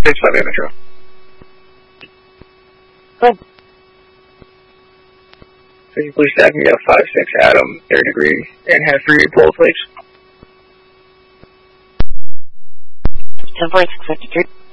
65 Metro. Good. So you please stack me up 5-6 Adam, 30 degree, and have 3 pull plates. 10-46, 53.